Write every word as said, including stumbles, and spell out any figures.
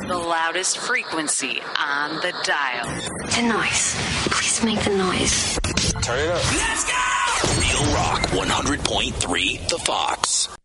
The loudest frequency on the dial. The noise. Please make the noise. Turn it up. Let's go! Real Rock one hundred point three, The Fox.